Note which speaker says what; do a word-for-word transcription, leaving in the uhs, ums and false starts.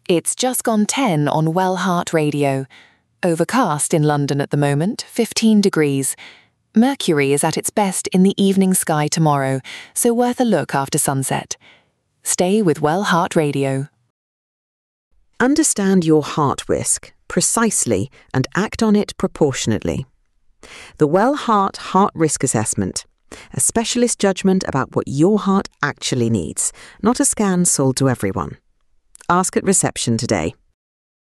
Speaker 1: It's just gone ten on Well Heart Radio. Overcast in London at the moment, fifteen degrees. Mercury is at its best in the evening sky tomorrow, so worth a look after sunset. Stay with Well Heart Radio.
Speaker 2: Understand your heart risk precisely and act on it proportionately. The Well Heart Heart Risk Assessment, a specialist judgment about what your heart actually needs, not a scan sold to everyone. Ask at reception today.